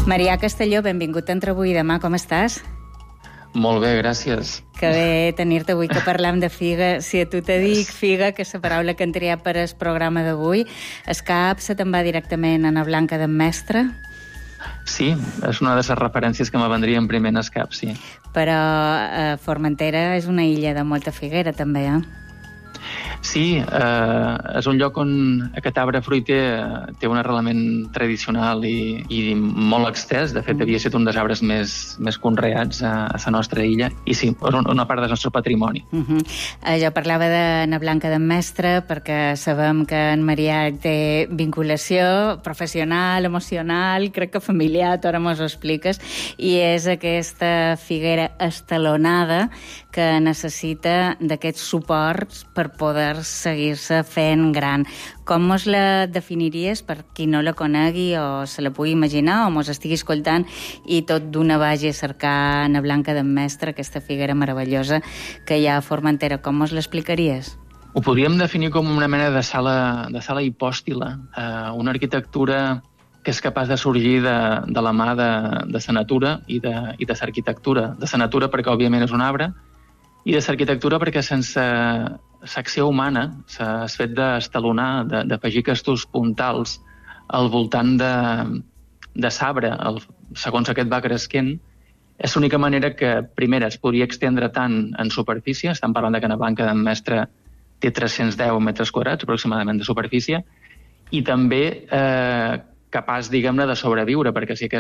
Marià Castelló, benvingut a Entre avui i demà, com estàs? Molt bé, gràcies. Que bé tenir-te avui, que parlam de figa. Si a tu te dic figa, que és la paraula que hem triat per al programa d'avui, el cap se te'n va directament a Ana Blanca d'en Mestre? Sí, és una de les referències que me vendrien primer en el cap, sí. Però Formentera és una illa de molta figuera, també, eh? Sí, és un lloc on aquest arbre fruiter té un arrelament tradicional i molt extès. De fet, havia estat un dels arbres més conreats a la nostra illa. I sí, és una part del nostre patrimoni. Jo parlava d'Ana Blanca d'en Mestre perquè sabem que en Marià té vinculació professional, emocional, crec que familiar, tu ara mos ho expliques, i és aquesta figuera estalonada que necessita d'aquests suports per poder seguir-se fent gran. Com mos la definiries per qui no la conegui o se la pugui imaginar o mos estigui escoltant i tot d'una vagi a cercar Ana Blanca d'en Mestre, aquesta figuera meravellosa que hi ha a Formentera? Com mos l'explicaries? Ho podríem definir com una mena de sala hipòstila, una arquitectura que és capaç de sorgir de la mà de la natura i de l'arquitectura. De la natura perquè, òbviament, és un arbre, i de l'arquitectura perquè sense l'acció humana, el fet d'estalonar, d'afegir aquests puntals al voltant de l'arbre, segons aquest va cresquent, és l'única manera que, primera, es podria extendre tant en superfície, estem parlant que Ana Blanca d'en Mestre té 310 metres quadrats aproximadament de superfície, i també capaç, diguem-ne, de sobreviure, perquè si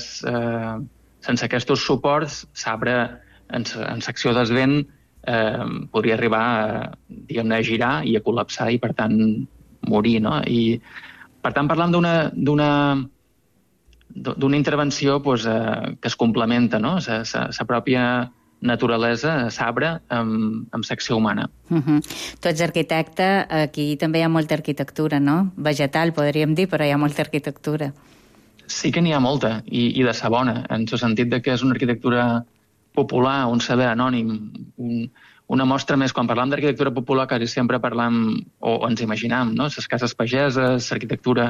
sense aquests suports, l'arbre en secció del vent podria arribar diguem-ne, a girar i a col·lapsar i, per tant, morir, no? I, per tant, parlam d'una intervenció que es complementa, no? La pròpia naturalesa, l'arbre, amb secció humana. Tu ets arquitecte, aquí també hi ha molta arquitectura, no? Vegetal, podríem dir, però hi ha molta arquitectura. Sí que n'hi ha molta, i de sa bona, en el sentit que és una arquitectura popular, un saber anònim, una mostra més. Quan parlam d'arquitectura popular quasi sempre parlam, o ens imaginam, no? Les cases pageses, l'arquitectura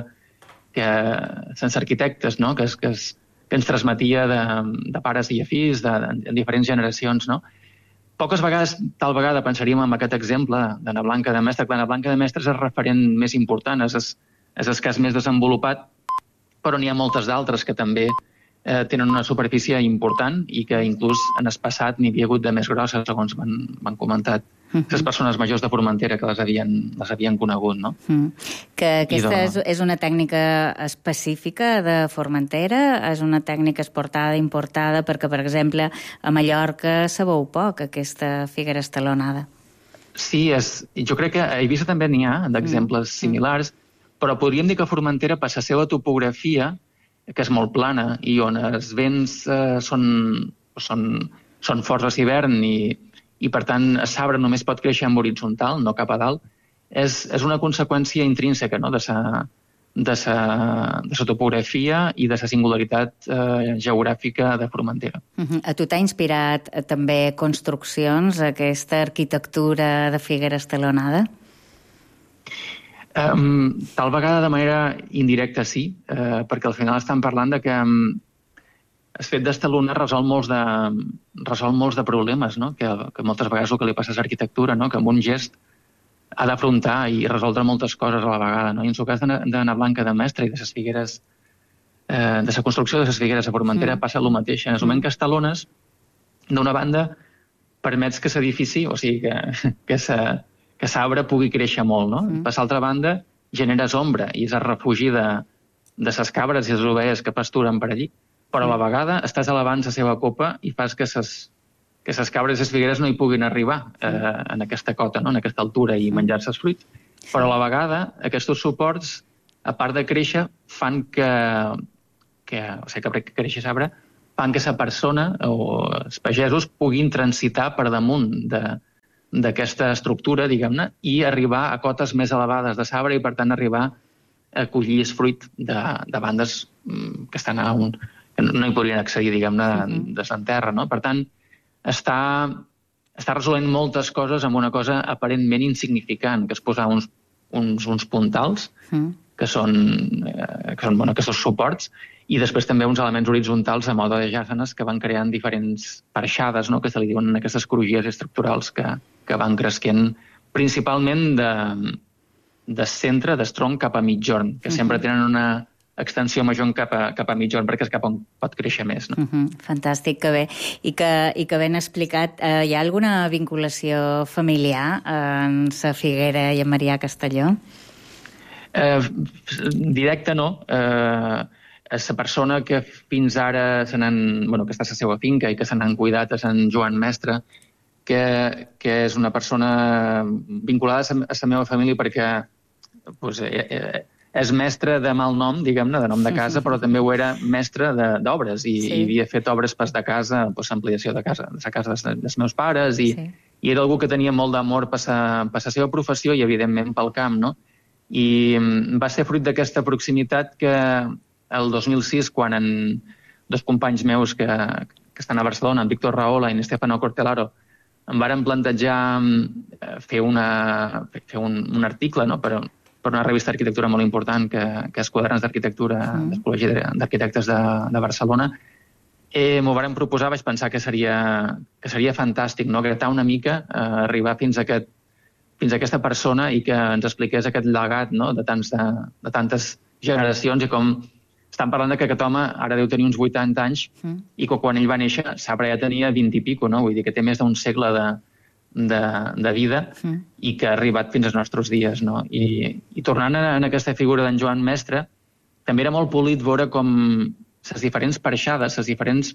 sense arquitectes, no? que ens transmetia de pares i a fills, en diferents generacions. No? Poques vegades, tal vegada, pensaríem en aquest exemple d'Ana Blanca de Mestre, que l'Ana Blanca de Mestre és el referent més important, és el cas més desenvolupat, però n'hi ha moltes d'altres que també tenen una superfície important i que inclús en el passat n'hi havia hagut de més grosses, segons m'han comentat les persones majors de Formentera que les havien conegut. No? Que aquesta és una tècnica específica de Formentera? És una tècnica exportada, importada? Perquè, per exemple, a Mallorca sabeu poc, aquesta figuera estalonada. Sí, jo crec que a Eivissa també n'hi ha d'exemples similars, però podríem dir que Formentera, per la seva topografia, que és molt plana i on els vents són forts a l'hivern i per tant l'arbre només pot créixer en horitzontal, no cap a dalt, és una conseqüència intrínseca, no? de la topografia i de la singularitat geogràfica de Formentera. A tu t'ha inspirat també construccions, aquesta arquitectura de figuera estalonada? Tal vegada de manera indirecta sí, perquè al final estem parlant de que el fet d'estalonar resol molts de problemes, no? que moltes vegades el que li passa a l'arquitectura, no? que amb un gest ha d'afrontar i resoldre moltes coses a la vegada. No? I en el cas d'Ana Blanca de Mestre i de les figueres, de la construcció de les figueres a Formentera passa el mateix. En el moment que estalones, d'una banda, permets que l'edifici, o sigui, que l'arbre pugui créixer molt, no? Per l'altra banda, generes ombra i és el refugi de les cabres i les ovelles que pasturen per allí, però a la vegada estàs elevant la seva copa i fas que les cabres i les figueres no hi puguin arribar en aquesta cota, no? En aquesta altura i menjar-se els fruits. Però a la vegada, aquests suports, a part de créixer, fan que creixi l'arbre, fan que la persona o els pagesos puguin transitar per damunt d'aquesta estructura, diguem-ne, i arribar a cotes més elevades de l'arbre i, per tant, arribar a collir el fruit de bandes que estan que no hi podrien accedir, diguem-ne, de l'enterra, no? Per tant, està resolent moltes coses amb una cosa aparentment insignificant, que és posar uns puntals que són suports, i després també uns elements horitzontals a mode de jàsenes que van creant diferents parxades, no?, que se li diuen aquestes crugies estructurals que van cresquent principalment de centre, d'estronc cap a migjorn, que sempre tenen una extensió major cap a migjorn, perquè és cap on pot créixer més. No? Fantàstic, que bé. I que ben explicat. Hi ha alguna vinculació familiar en sa Figuera i en Marià Castelló? Directe no. És la persona que fins ara que està a la seva finca i que se n'han cuidat és en Joan Mestre, que és una persona vinculada a la meva família perquè és mestre de mal nom, diguem-ne, de nom de casa, però també ho era mestre d'obres i havia fet obres pas de casa, l'ampliació de casa, de la casa dels meus pares, i era algú que tenia molt d'amor per la seva professió i, evidentment, pel camp, no? I va ser fruit d'aquesta proximitat que el 2006, quan dos companys meus que estan a Barcelona, en Víctor Rahola i en Stefano Cortelaro, em varen plantejar fer un article, no?, per una revista d'arquitectura molt important, que és Quadrants d'Arquitectura del Col·legi d'Arquitectes de Barcelona. M'ho varen proposar, vaig pensar que seria fantàstic, no?, gratar una mica, arribar fins a aquesta persona i que ens expliqués aquest legat, no?, de tantes generacions, i com estan parlant que aquest home ara deu tenir uns 80 anys i que quan ell va néixer Sabra ja tenia 20 i pico, no? Vull dir que té més d'un segle de vida i que ha arribat fins als nostres dies, no? I tornant a aquesta figura d'en Joan Mestre, també era molt polit veure com les diferents parxades, les diferents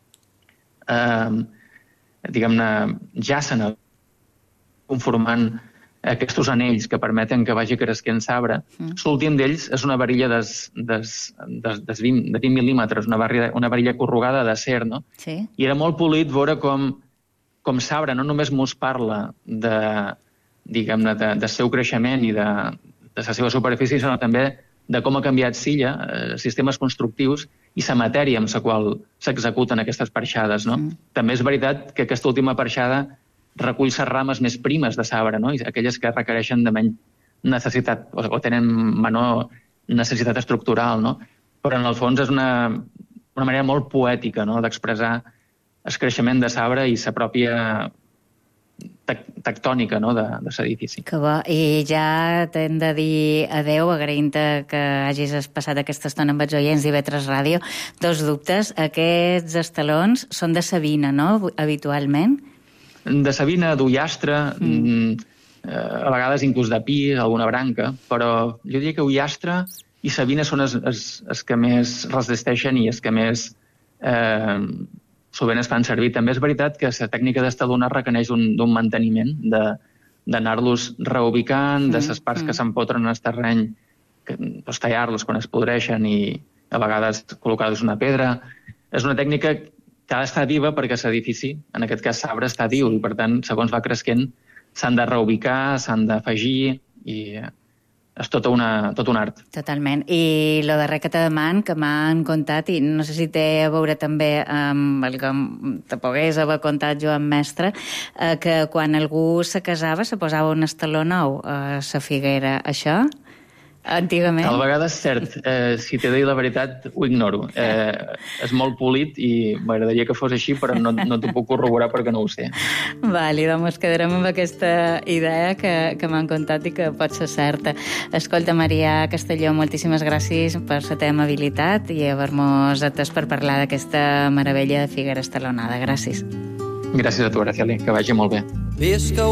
diguem-ne jàssenes conformant aquests anells que permeten que vagi cresquent Sabra. L'últim d'ells és una varilla de 20 mil·límetres, una varilla corrugada d'acer, no? I era molt polit veure com Sabra no només mos parla diguem-ne, del seu creixement i de la seva superfície, sinó també de com ha canviat Silla, sistemes constructius i la matèria amb la qual s'executen aquestes parxades, no? També és veritat que aquesta última parxada recull les rames més primes de Sabra, no? I aquelles que requereixen de menys necessitat o tenen menor necessitat estructural, no? Però en el fons és una manera molt poètica, no?, d'expressar el creixement de Sabra i la pròpia tectònica, no?, de l'edifici. Que bo. I ja t'hem de dir adeu, agraint-te que hagis passat aquesta estona amb els oients d'IV3 Ràdio. Dos dubtes. Aquests estalons són de Sabina, no?, habitualment? De Sabina, d'Ullastre, a vegades inclús de Pi, alguna branca, però jo diria que Ullastre i Sabina són els que més resisteixen i els que més sovint es fan servir. També és veritat que la tècnica d'estalonar requereix d'un manteniment, d'anar-los reubicant, de les parts que s'empotren en el terreny, tallar-los quan es podreixen i a vegades col·locar-los una pedra. És una tècnica que ha d'estar viva perquè l'edifici, en aquest cas Sabra, està viu i, per tant, segons va creixent, s'han de reubicar, s'han d'afegir i és tot un art. Totalment. I el darrer que te deman, que m'han contat, i no sé si té a veure també amb el que te pogués haver contat Joan Mestre, que quan algú se casava se posava un estaló nou a la Figuera. Això? Antigament? Tal vegada és cert. Si t'he de dir la veritat, ho ignoro. És molt polit i m'agradaria que fos així, però no t'ho puc corroborar perquè no ho sé. Vale, doncs quedarem amb aquesta idea que m'han contat i que pot ser certa. Escolta, Marià Castelló, moltíssimes gràcies per la teva amabilitat i haver-nos atès per parlar d'aquesta meravella de Figuera estalonada. Gràcies. Gràcies a tu, Araceli, que vagi molt bé.